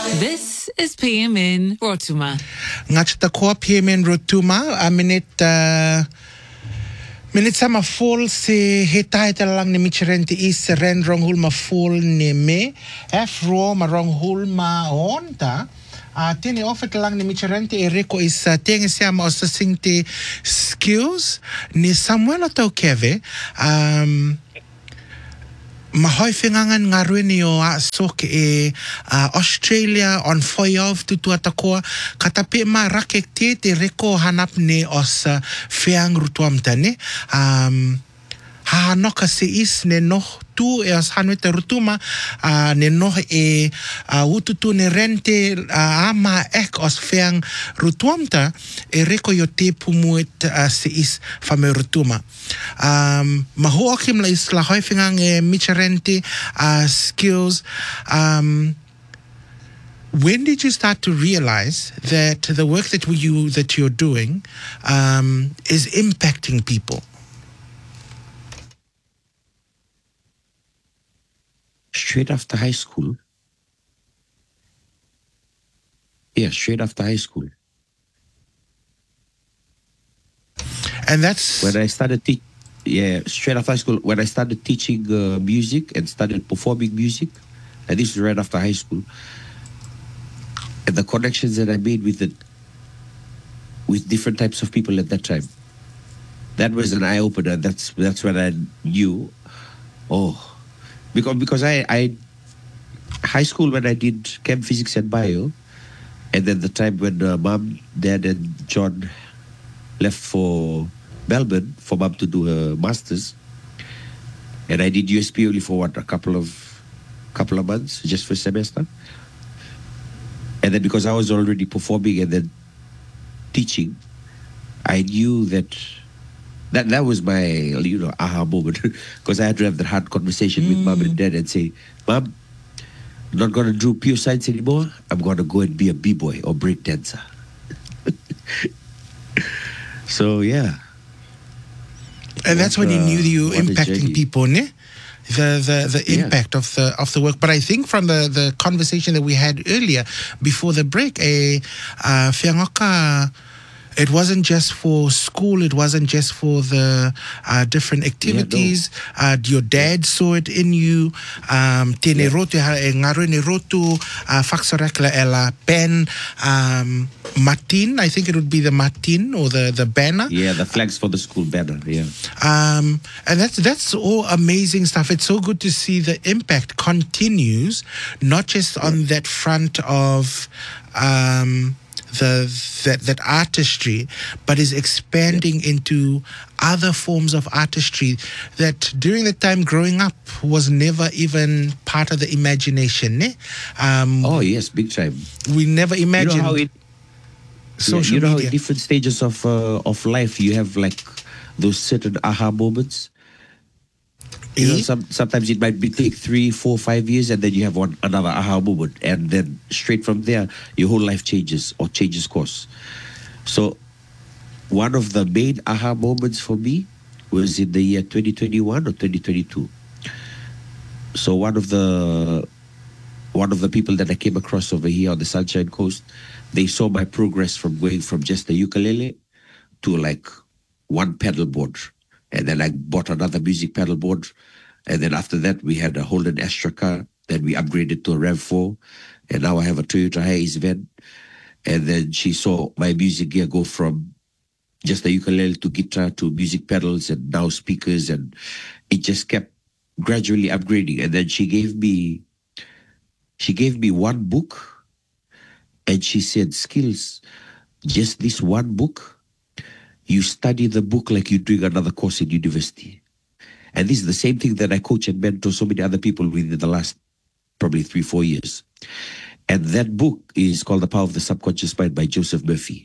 This is PMN Rotuma. Ngachta ko PMN Rotuma a minute sama fall se hetai lang ni micherenti is ren rong hulma fall ni me ro ma rong hulma onta tini offer lang ni micherenti eriko is tengi siama o singte skills ni Samuel atau keve mahoi ngaruini o sok Australia on foyov tutu atakoa katape ma rakek te reko hanap ne os feang rutuam tane ha noka se is ne noh tu as hanwete rutuma ne noh ututu ne rente ama ek os feang rutuam ta reko yo te pumuet se is fame rutuma maho akim la is la hoi fingang micharente skills when did you start to realize that the work that you're doing is impacting people? Straight after high school. Yeah, straight after high school. And that's when I started straight after high school, when I started teaching music and started performing music. And this is right after high school. And the connections that I made with different types of people at that time. That was an eye-opener. That's when I knew, because I high school when I did chem physics and bio, and then the time when mom, dad, and John left for Melbourne for mom to do her masters, and I did USP only for a couple of months, just for a semester. And then because I was already performing and then teaching, I knew that was my aha moment, because I had to have that hard conversation with mom and dad and say, Mom, I'm not going to do pure science anymore. I'm going to go and be a b-boy or break dancer. So yeah. And that's when you knew you were impacting people, ne? The impact of the work. But I think from the conversation that we had earlier before the break, Fiangoka, it wasn't just for school, it wasn't just for the different activities. Your dad saw it in you. Tene roto ngarone roto faxorakla ela pen Martin, I think it would be the Martin or the banner. Yeah, the flags for the school banner, yeah. And that's all amazing stuff. It's so good to see the impact continues, not just on that front of that artistry, but is expanding into other forms of artistry that during the time growing up was never even part of the imagination. Ne? Yes, big time. We never imagined. You know how social media. In different stages of life you have like those certain aha moments. Sometimes it might take 3, 4, 5 years, and then you have another aha moment, and then straight from there your whole life changes or changes course. So one of the main aha moments for me was in the year 2021 or 2022. So one of the people that I came across over here on the Sunshine Coast, they saw my progress from going from just a ukulele to like one pedal board. And then I bought another music pedal board. And then after that, we had a Holden Astra car. Then we upgraded to a RAV4. And now I have a Toyota Hiace van. And then she saw my music gear go from just a ukulele to guitar to music pedals and now speakers. And it just kept gradually upgrading. And then she gave me one book. And she said, Skills, just this one book. You study the book like you're doing another course in university. And this is the same thing that I coach and mentor so many other people within the last probably 3-4 years. And that book is called The Power of the Subconscious Mind by Joseph Murphy.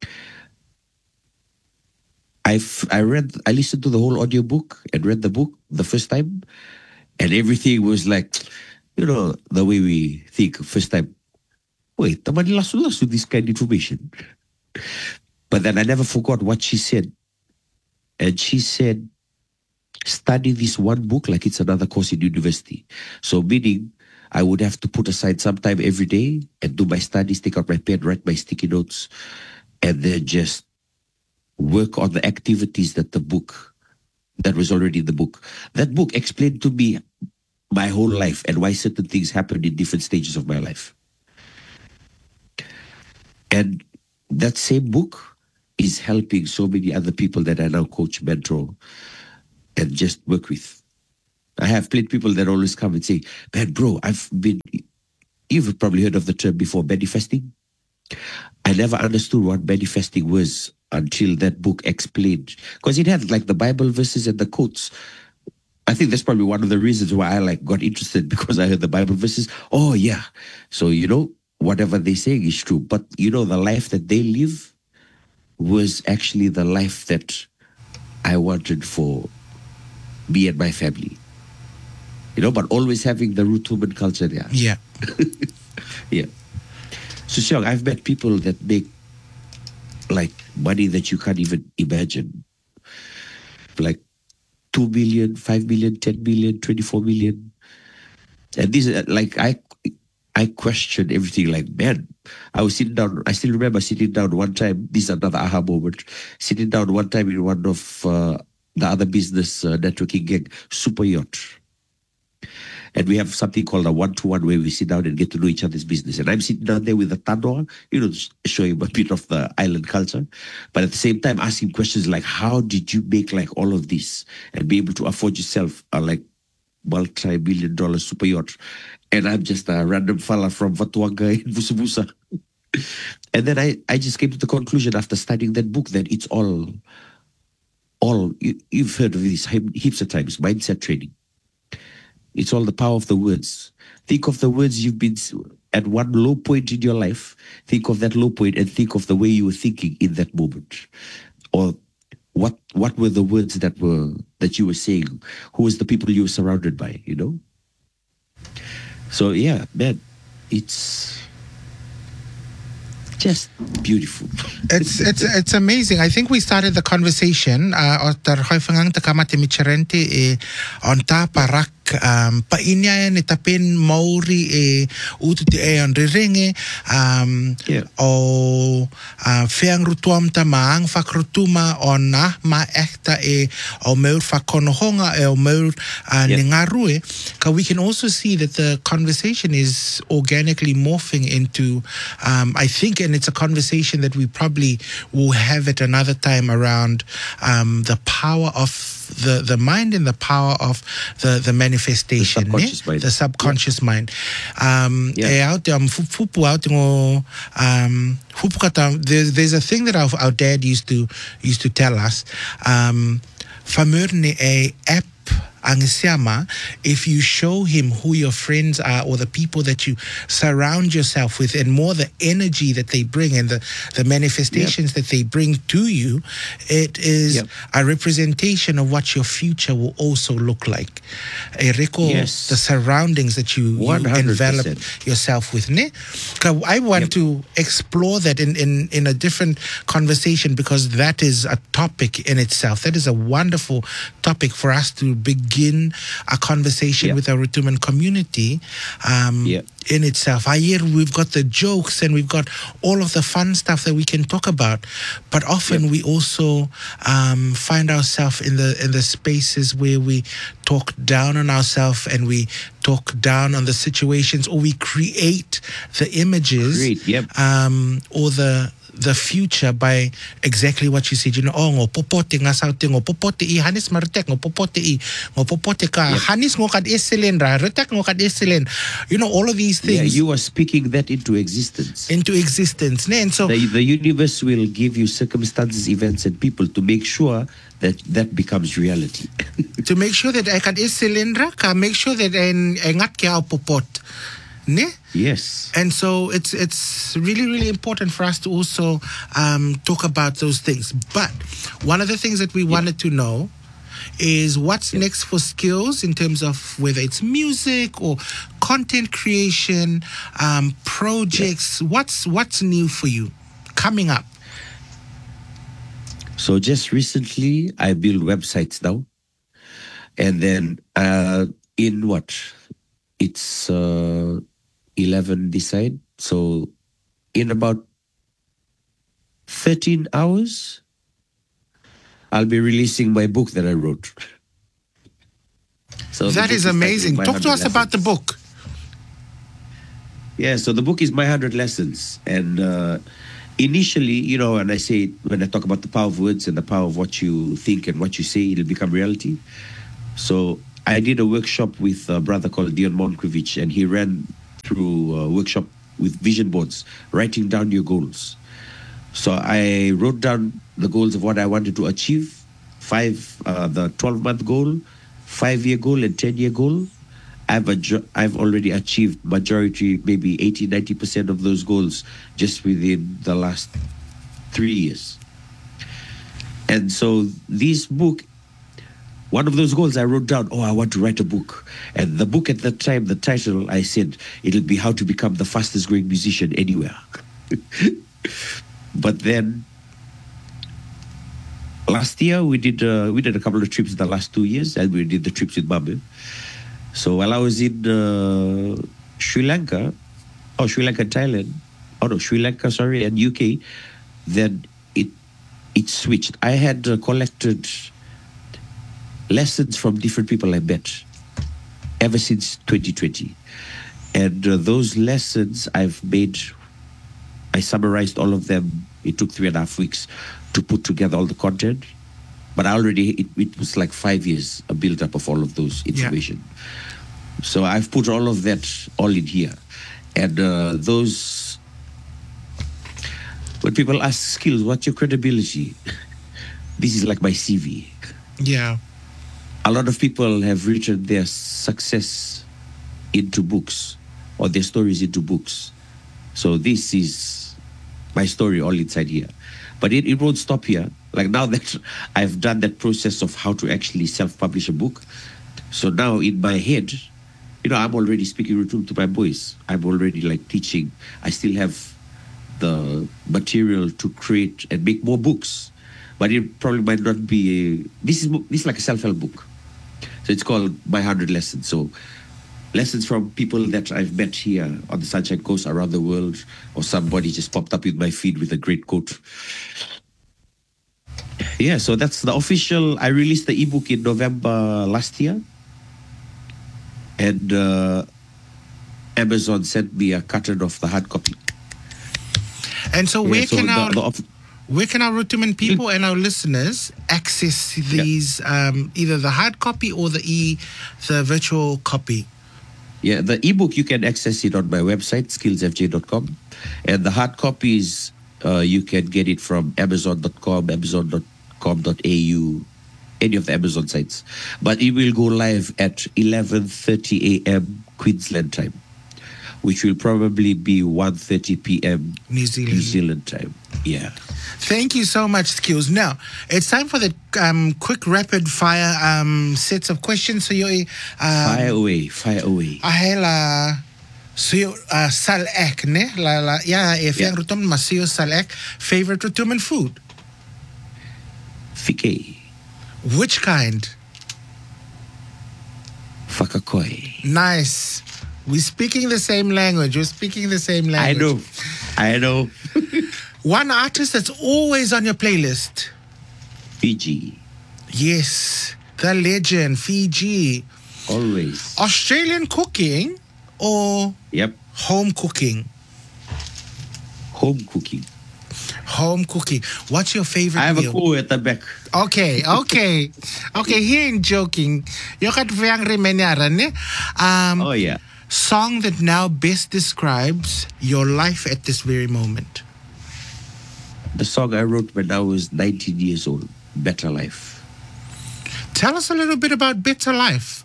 I listened to the whole audiobook and read the book the first time. And everything was like, the way we think first time. Wait, tamani lasu this kind of information. But then I never forgot what she said. And she said, study this one book like it's another course in university. So meaning, I would have to put aside some time every day and do my studies, take out my pen, write my sticky notes, and then just work on the activities that was already in the book. That book explained to me my whole life and why certain things happened in different stages of my life. And that same book is helping so many other people that I now coach, mentor, and just work with. I have plenty of people that always come and say, man, bro, you've probably heard of the term before, manifesting. I never understood what manifesting was until that book explained. Because it had like the Bible verses and the quotes. I think that's probably one of the reasons why I got interested, because I heard the Bible verses. Oh, yeah. So, whatever they say is true. But, the life that they live was actually the life that I wanted for me and my family. But always having the root human culture there. Yeah. Yeah. So, Xiong, I've met people that make money that you can't even imagine. Like 2 million, 5 million, 10 million, 24 million. And these are I questioned everything. Man, I was sitting down. I still remember sitting down one time. This is another aha moment. Sitting down one time in one of the other business networking gang, Super Yacht. And we have something called a one-to-one where we sit down and get to know each other's business. And I'm sitting down there with a tanoa, showing him a bit of the island culture. But at the same time, asking questions like, how did you make all of this and be able to afford yourself a multi-million-dollar super yacht? And I'm just a random fella from Vatuanga in Vusa. And then I just came to the conclusion after studying that book that it's all you've heard of this heaps of times, mindset training. It's all the power of the words. Think of the words you've been at one low point in your life. Think of that low point and think of the way you were thinking in that moment. Or what were the words that you were saying? Who was the people you were surrounded by, So yeah, man, it's just beautiful. It's amazing. I think we started the conversation on parak painya ni tapin mauri utu on rirenge o feang rutuam tamang fakrutuma on ma ekta o meur fakonohonga o meur ningarue. We can also see that the conversation is organically morphing into I think, and it's a conversation that we probably will have at another time around the power of the mind and the power of the manifestation, the subconscious mind. There's a thing that our dad used to tell us. Famurne a app Angsiama, if you show him who your friends are or the people that you surround yourself with, and more the energy that they bring and the manifestations that they bring to you, it is a representation of what your future will also look like. The surroundings that you envelop yourself with. I want to explore that in a different conversation, because that is a topic in itself. That is a wonderful topic for us to begin a conversation with our Rutuman community in itself. Here we've got the jokes and we've got all of the fun stuff that we can talk about, but often we also find ourselves in the spaces where we talk down on ourselves and we talk down on the situations, or we create the images or the future by exactly what you said. Ngopopote nga sauti, ngopopote I hanis martek, ngopopote ka hanis ngo kad eselen ra, retek ngo kad eselen. All of these things. Yeah, you are speaking that into existence. And so the universe will give you circumstances, events, and people to make sure that becomes reality. To make sure that I kad eselen ra, ka make sure that I ngat ke au popot. Yes. And so it's really, really important for us to also talk about those things. But one of the things that we wanted to know is what's next for Skills in terms of whether it's music or content creation, projects. What's new for you coming up? So just recently, I built websites now. And then it's 11 this side. So in about 13 hours, I'll be releasing my book that I wrote. So That is amazing. Talk to us about the book. Yeah, so the book is My 100 Lessons. And initially, you know, and I say, when I talk about the power of words and the power of what you think and what you say, it'll become reality. So I did a workshop with a brother called Dion Monkovic, and he ran through a workshop with vision boards, writing down your goals. So I wrote down the goals of what I wanted to achieve, the 12-month goal, 5-year goal, and 10-year goal. I've already achieved majority, maybe 80-90% of those goals just within the last 3 years. And so this book, one of those goals I wrote down, I want to write a book. And the book at that time, the title, I said, it'll be How to Become the Fastest Growing Musician Anywhere. But then last year we did a couple of trips in the last 2 years, and we did the trips with Mame. So while I was in Sri Lanka, Thailand, Sri Lanka, and UK, then it switched. I had collected lessons from different people I met ever since 2020. And those lessons I summarized all of them. It took 3.5 weeks to put together all the content. But it was like 5 years, a build-up of all of those information. Yeah. So I've put all of that all in here. And when people ask Skills, what's your credibility? This is like my CV. Yeah. A lot of people have written their success into books or their stories into books. So this is my story all inside here. But it won't stop here. Like now that I've done that process of how to actually self-publish a book, so now in my head, I'm already speaking to my boys. I'm already like teaching. I still have the material to create and make more books. But it probably might not be this is like a self-help book. So it's called My 100 Lessons. So lessons from people that I've met here on the Sunshine Coast, around the world, or somebody just popped up in my feed with a great quote. Yeah, so that's the official. I released the ebook in November last year. And Amazon sent me a carton of the hard copy. And so where can our Rotuman people and our listeners access these, either the hard copy or the virtual copy? Yeah, the ebook, you can access it on my website, skillsfj.com. And the hard copies, you can get it from amazon.com, amazon.com.au, any of the Amazon sites. But it will go live at 11:30 a.m. Queensland time, which will probably be 1:30 p.m. New Zealand time. Yeah. Thank you so much, Skills. Now, it's time for the quick rapid fire sets of questions. So you fire away. Ahela so salek ne la if yang Rotuman masio salek. Favorite Rotuman food? Fike. Which kind? Whakakoi. Nice. We're speaking the same language. I know. One artist that's always on your playlist? Fiji. Yes. The legend, Fiji. Always. Australian cooking or home cooking? Home cooking. Home cooking. What's your favorite meal? I have a clue at the back. Okay. He ain't joking. You got yang remenyara ne? Oh yeah. Song that now best describes your life at this very moment. The song I wrote when I was 19 years old, Better Life. Tell us a little bit about Better Life.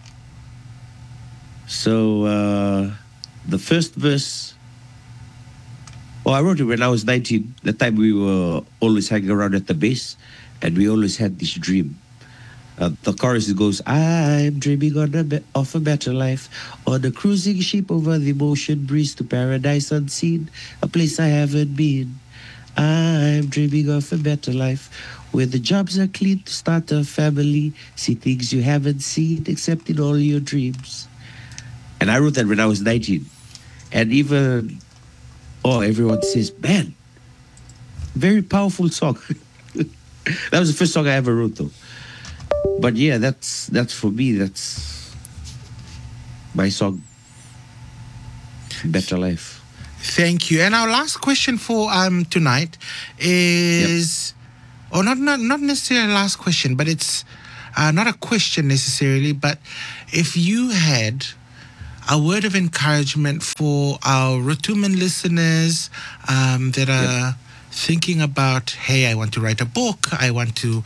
So the first verse, I wrote it when I was 19. That time we were always hanging around at the base, and we always had this dream. The chorus goes, I'm dreaming of a better life, on a cruising ship over the ocean breeze to paradise unseen, a place I haven't been. I'm dreaming of a better life, where the jobs are clean to start a family, see things you haven't seen except in all your dreams. And I wrote that when I was 19. And even, everyone says, man, very powerful song. That was the first song I ever wrote, though. But yeah, that's for me, that's my song, Better Life. Thank you. And our last question for tonight is, or not necessarily a last question, but it's not a question necessarily, but if you had a word of encouragement for our Rotuman listeners that are thinking about, hey, I want to write a book, I want to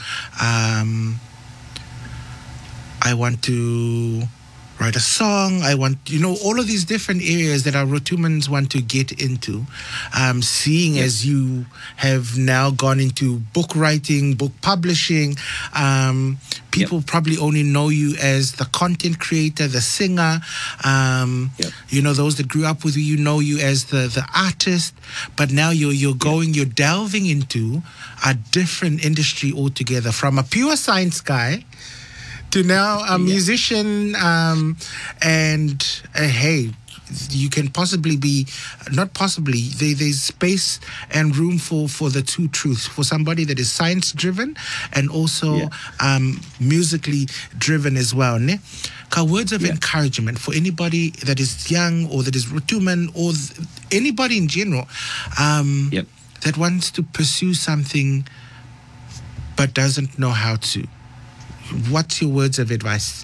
write a song, I want, all of these different areas that our Rotumans want to get into. Seeing as you have now gone into book writing, book publishing, people probably only know you as the content creator, the singer. Those that grew up with you know you as the artist. But now you're delving into a different industry altogether, from a pure science guy to now a musician, and hey, you can possibly be, not possibly, there's space and room for the two truths, for somebody that is science driven and also musically driven as well. Ne? Words of encouragement for anybody that is young or that is Rotuman or anybody in general that wants to pursue something but doesn't know how to. What's your words of advice?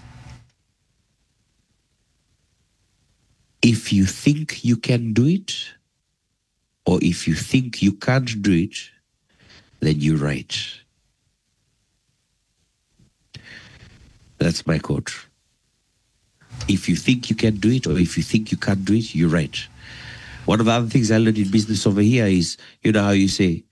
If you think you can do it, or if you think you can't do it, then you're right. That's my quote. If you think you can do it, or if you think you can't do it, you're right. One of the other things I learned in business over here is, you know how you say,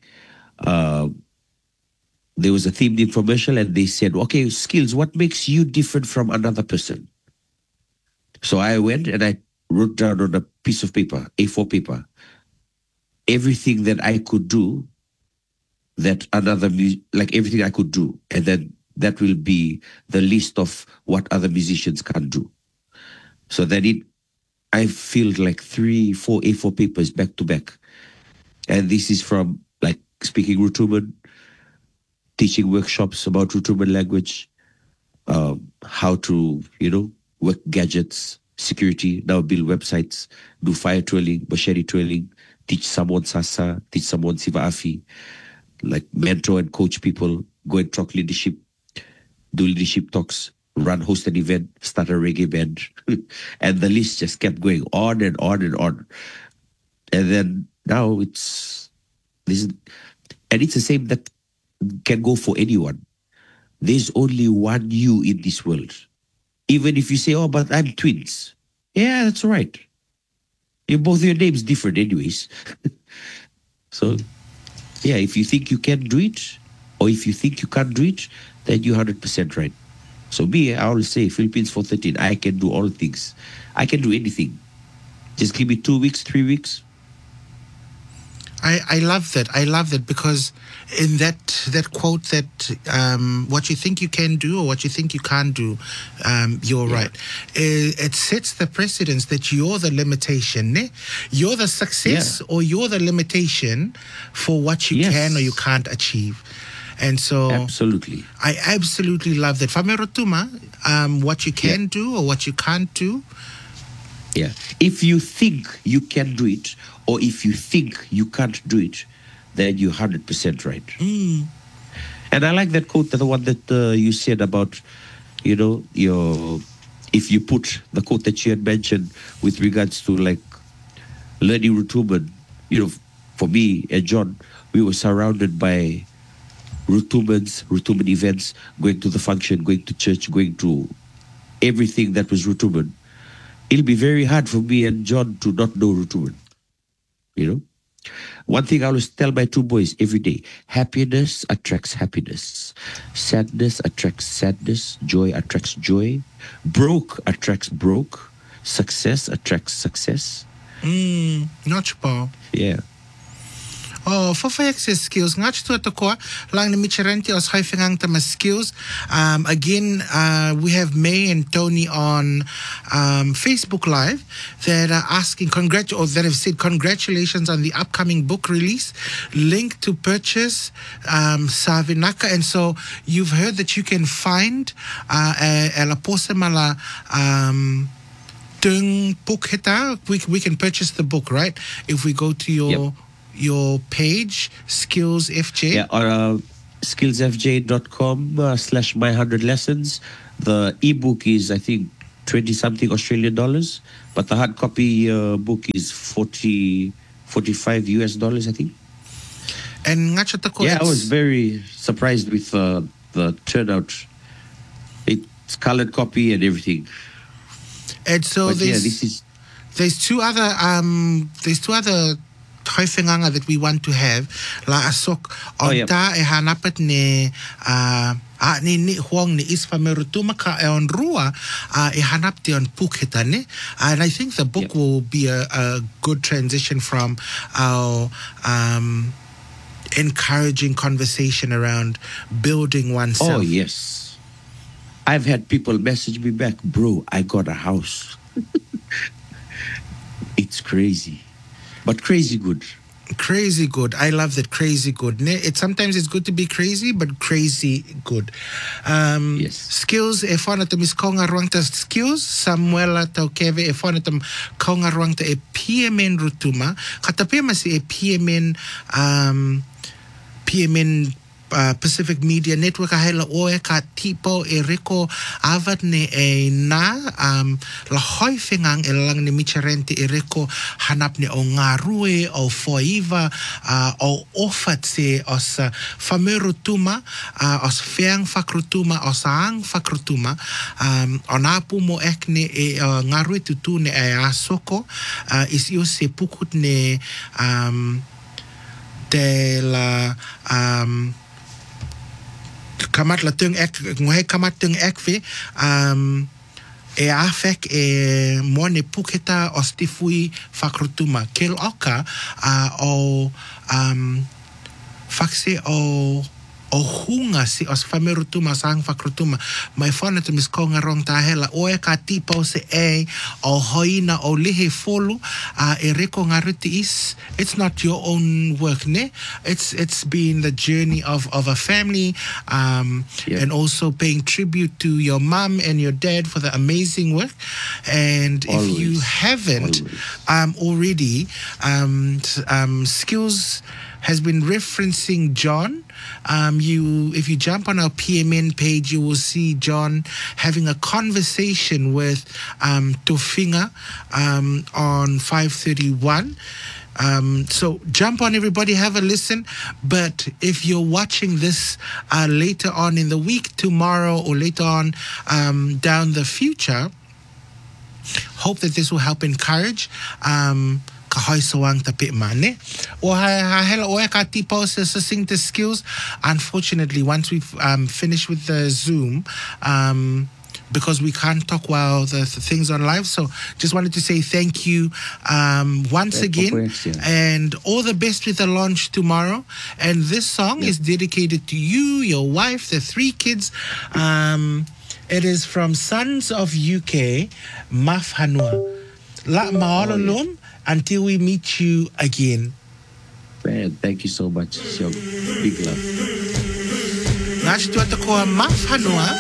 there was a themed infomercial and they said, okay, skills, what makes you different from another person? So I went and I wrote down on a piece of paper, A4 paper, everything that I could do that everything I could do. And then that will be the list of what other musicians can do. So then I filled like 3-4 A4 papers back to back. And this is from like speaking Rotuman, teaching workshops about Rotuman language, how to, work gadgets, security, now build websites, do fire trolling, machete trolling, teach someone Sasa, teach someone Siva Afi, like mentor and coach people, go and talk leadership, do leadership talks, host an event, start a reggae band. And the list just kept going on and on and on. And then now it's the same that can go for anyone. There's only one you in this world. Even if you say, oh, but I'm twins. Yeah, that's all right. Both your names different anyways. So, yeah, if you think you can do it, or if you think you can't do it, then you're 100% right. So I always say, Philippines 413, I can do all things. I can do anything. Just give me 2 weeks, 3 weeks. I love that. I love that because in that quote that what you think you can do or what you think you can't do, you're right. It sets the precedence that you're the limitation. Ne? You're the success or you're the limitation for what you can or you can't achieve. And so absolutely, I absolutely love that. Fame Rotuma, what you can do or what you can't do. Yeah. If you think you can do it, or if you think you can't do it, then you're 100% right. And I like that quote, the one that you said about, if you put the quote that you had mentioned with regards to like learning Rotuman, for me and John, we were surrounded by Rotuman events, going to the function, going to church, going to everything that was Rotuman. It'll be very hard for me and John to not know Rotuman. One thing I always tell my two boys every day: happiness attracts happiness, sadness attracts sadness, joy attracts joy, broke attracts broke, success attracts success. Not Paul. Yeah. Oh, for access skills. Ngach tu atakoa lang ni Micharenti os haifengang tama skills. Again, we have May and Tony on Facebook Live that are asking that have said congratulations on the upcoming book release. Link to purchase Savinaka, and so you've heard that you can find la posa mala tung book hita. We can purchase the book, right? If we go to your page, Skills FJ. Yeah, or skillsfj.com / my 100 lessons. The ebook is, I think, 20 something Australian dollars, but the hard copy book is 45 US dollars, I think. And I was very surprised with the turnout. It's colored copy and everything. And so But there's two other haifenganga that we want to have. La asok on ta e hanapat ne ni huang ni isfamerutuma ka e on rua e hanap te on pukheta ne. And I think the book will be a good transition from our encouraging conversation around building oneself. Oh, yes. I've had people message me back, bro, I got a house. It's crazy. But crazy good. Crazy good. I love that. Crazy good. Sometimes it's good to be crazy, but crazy good. Yes. Skills, e whanatam is kaunga ruangta skills. Samuela Taukeve, e whanatam kaunga ruangta e PMN rutuma. Katapema si e PMN Pacific Media Network ahela oe ka tipo e reko avat ne e na la hoifengang e lang ni Micharenti e reko hanap ne o ngarue o foiva o ofat se os famerutuma os feang fakrutuma os ang fakrutuma on apu mo ek ne e ngarue tutu ne e asoko is io se pukut ne de la kamat la tung ek ngohe kamat tung ek fe e afek e mone puketa ostifui fakrutuma kel oka o fakse o hunga si os famerutuma sang fakrutuma mai fonatum is konga rong ta hela o e ka tipo se e o hoina o lihe folu e reko ngaruti is it's not your own work ne it's been the journey of a family and also paying tribute to your mom and your dad for the amazing work. And if you haven't already Skills has been referencing John. If you jump on our PMN page, you will see John having a conversation with Tofinga on 531. So jump on, everybody, have a listen. But if you're watching this later on in the week, tomorrow, or later on down the future, hope that this will help encourage kahoi soang tapit mane. O hela o ka tipo sa succinct skills. Unfortunately, once we've finished with the Zoom, because we can't talk while the things on live. So just wanted to say thank you once again, and all the best with the launch tomorrow. And this song is dedicated to you, your wife, the 3 kids. It is from Sons of UK, Maf Hanua. La ma'ololum. Until we meet you again. Man, thank you so much. Big love. Nashtu atakoa Maf Hanua.